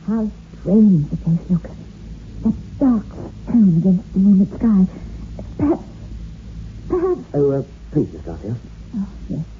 How strange the place looks. That dark stone against the moonlit sky. Perhaps... Oh, please, Miss Garfield. Oh, yes.